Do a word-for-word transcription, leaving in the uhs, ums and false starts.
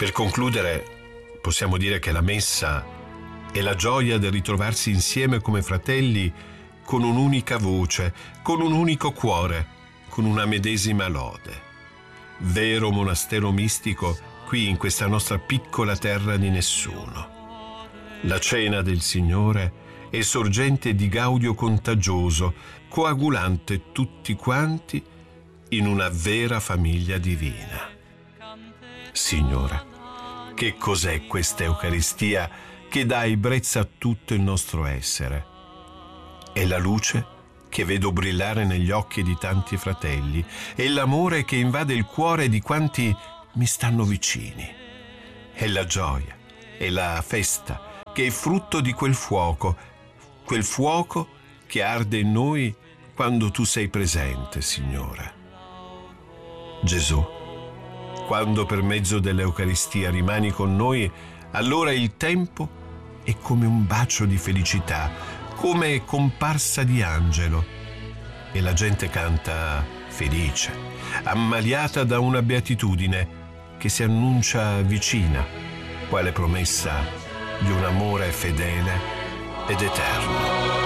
Per concludere, possiamo dire che la messa è la gioia del ritrovarsi insieme come fratelli con un'unica voce, con un unico cuore, con una medesima lode. Vero monastero mistico qui in questa nostra piccola terra di nessuno. La cena del Signore è sorgente di gaudio contagioso, coagulante tutti quanti in una vera famiglia divina. Signore, che cos'è questa Eucaristia che dà ebbrezza a tutto il nostro essere? È la luce che vedo brillare negli occhi di tanti fratelli, è l'amore che invade il cuore di quanti mi stanno vicini. È la gioia, è la festa che è frutto di quel fuoco, quel fuoco che arde in noi quando tu sei presente, Signore. Gesù, quando per mezzo dell'Eucaristia rimani con noi, allora il tempo è come un bacio di felicità, come comparsa di angelo, e la gente canta felice, ammaliata da una beatitudine che si annuncia vicina, quale promessa di un amore fedele ed eterno.